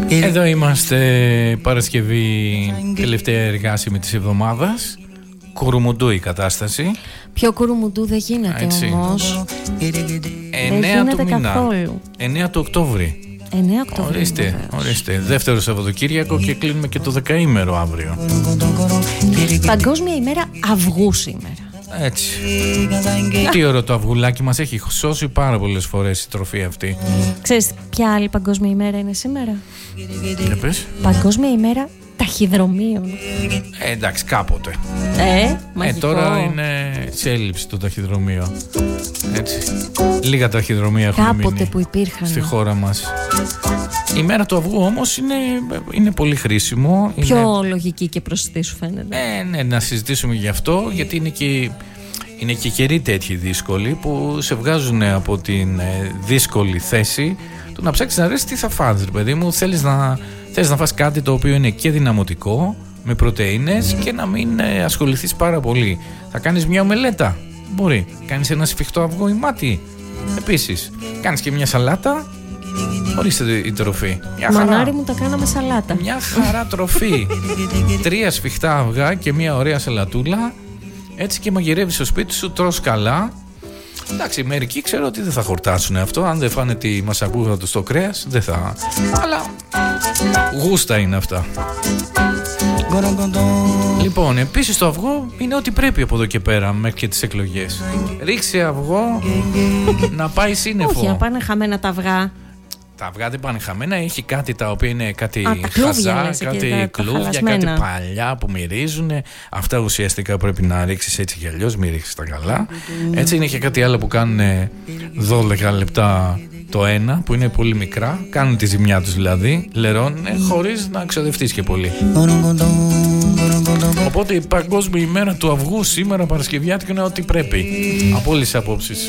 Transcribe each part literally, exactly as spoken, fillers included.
Εδώ είμαστε, Παρασκευή, τελευταία εργάσιμη της εβδομάδας. Κουρουμουντού η κατάσταση. Πιο κουρουμουντού δεν γίνεται όμως. εννέα του μήνα, εννέα του Οκτώβρη. εννέα Οκτώβρη. Ορίστε, ορίστε. Δεύτερο Σαββατοκύριακο και κλείνουμε και το δεκαήμερο αύριο. Παγκόσμια ημέρα αυγού σήμερα. Έτσι. Τι ωραίο το αυγουλάκι, μας έχει σώσει πάρα πολλές φορές η τροφή αυτή. Ξέρεις ποια άλλη παγκόσμια ημέρα είναι σήμερα? Για πες. Παγκόσμια ημέρα ταχυδρομείων. Ε, εντάξει, κάποτε. Ε, ε τώρα είναι σε έλλειψη το ταχυδρομείο. Έτσι. Λίγα ταχυδρομεία έχουν μείνει κάποτε που υπήρχαν στη χώρα μας. Η μέρα του αυγού όμως είναι, είναι πολύ χρήσιμο. Πιο είναι... λογική και προσιτή σου φαίνεται. Ε, ναι, να συζητήσουμε γι' αυτό, γιατί είναι και, είναι και καιροί τέτοιοι δύσκολοι που σε βγάζουν από την δύσκολη θέση του να ψάξεις να δεις τι θα φας, ρε παιδί μου. Θέλεις να, θέλεις να φας κάτι το οποίο είναι και δυναμωτικό, με πρωτεΐνες, και να μην ε, ασχοληθείς πάρα πολύ. Θα κάνεις μια ομελέτα, μπορεί. Κάνεις ένα σφιχτό αυγό ή μάτι, επίσης. Κάνεις και μια σαλάτα. Ορίστε η τροφή. Μια Μανάρι χαρά. μου τα κάναμε σαλάτα. Μια χαρά τροφή. Τρία σφιχτά αυγά και μια ωραία σαλατούλα. Έτσι, και μαγειρεύεις στο σπίτι σου, τρως καλά. Εντάξει, μερικοί ξέρω ότι δεν θα χορτάσουν αυτό. Αν δεν φάνε τη μασακούδα του στο κρέας, δεν θα. Αλλά γούστα είναι αυτά. Λοιπόν, επίσης το αυγό είναι ό,τι πρέπει από εδώ και πέρα μέχρι και τις εκλογές. Ρίξε αυγό να πάει σύννεφο. Όχι, να πάνε χαμένα τα αυγά. Τα αυγά δεν πάνε χαμένα, έχει κάτι τα οποία είναι κάτι Α, χαζά, λες, κάτι τα, κλούβια, τα κάτι παλιά που μυρίζουν. Αυτά ουσιαστικά πρέπει να ρίξεις έτσι κι αλλιώς, μη ρίξεις τα καλά. Έτσι είναι και κάτι άλλο που κάνουν δώδεκα λεπτά το ένα, που είναι πολύ μικρά. Κάνουν τη ζημιά τους δηλαδή, λερώνουν χωρίς να ξοδευτείς και πολύ. Οπότε η παγκόσμια ημέρα του αυγού σήμερα Παρασκευιάτικο είναι ό,τι πρέπει, από όλες τις απόψεις.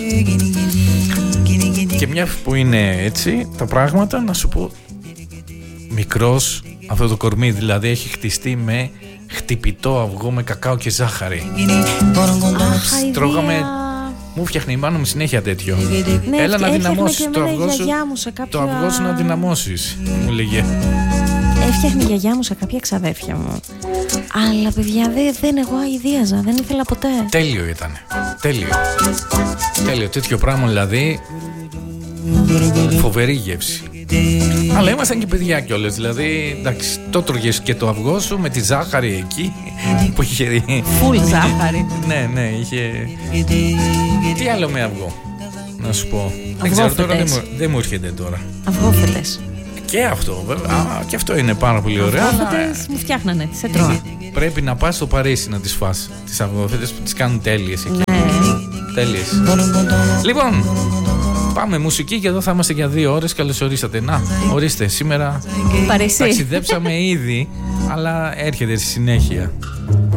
Και μια που είναι έτσι τα πράγματα, να σου πω, μικρός αυτό το κορμί δηλαδή έχει χτιστεί με χτυπητό αυγό με κακάο και ζάχαρη. Αχ, τρώγαμε, μου φτιάχνει η μάνα μου συνέχεια τέτοιο. Ναι, έλα να δυναμώσεις το αυγό σου, κάποια... το αυγό σου να δυναμώσεις, μου λέγε. Έφτιαχνε η γιαγιά μου σε κάποια ξαδέρφια μου. Αλλά παιδιά δεν, δεν εγώ αηδίαζα, δεν ήθελα ποτέ. Τέλειο ήταν. Τέλειο. Τέλειο, τέτοιο πράγμα δηλαδή. Φοβερή γεύση. Αλλά ήμασταν και παιδιά κιόλας. Δηλαδή, εντάξει, το τρώγες και το αυγό σου με τη ζάχαρη εκεί που είχε. Φουλ ζάχαρη. Ναι, ναι, είχε. Τι άλλο με αυγό, να σου πω. Δεν ξέρω τώρα, δεν μου, δεν μου έρχεται τώρα. Αυγόφετες. Και αυτό, βέβαια. Α, και αυτό είναι πάρα πολύ ωραίο. Αυγόφετες μου φτιάχνανε, σε τρώω. Πρέπει να πας στο Παρίσι να τις φας. Τις αυγόφετες που τις κάνουν τέλειες εκεί. Ναι. Τέλειες. Λοιπόν, πάμε μουσική και εδώ θα είμαστε για δύο ώρες. Καλώς ορίσατε. Να, ορίστε, σήμερα Παρίσι. ταξιδέψαμε ήδη, αλλά έρχεται στη συνέχεια.